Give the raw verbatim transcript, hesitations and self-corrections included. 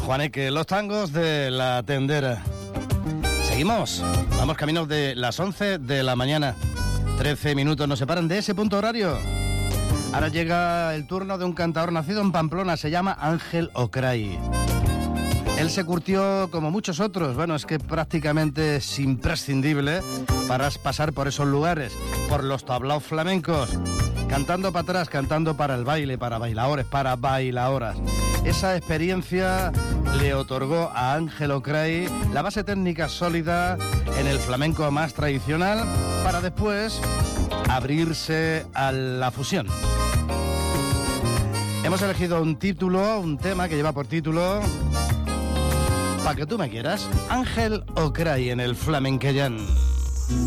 Juaneque, los tangos de la tendera. Seguimos, vamos camino de las once de la mañana. trece minutos nos separan de ese punto horario. Ahora llega el turno de un cantador nacido en Pamplona, se llama Ángel Ocray. Él se curtió como muchos otros, bueno, es que prácticamente es imprescindible para pasar por esos lugares, por los tablaos flamencos, cantando para atrás, cantando para el baile, para bailadores, para bailadoras. Esa experiencia le otorgó a Ángel Ocray la base técnica sólida en el flamenco más tradicional para después abrirse a la fusión. Hemos elegido un título, un tema que lleva por título Pa' que tú me quieras, Ángel Ocray en el Flamenquellán.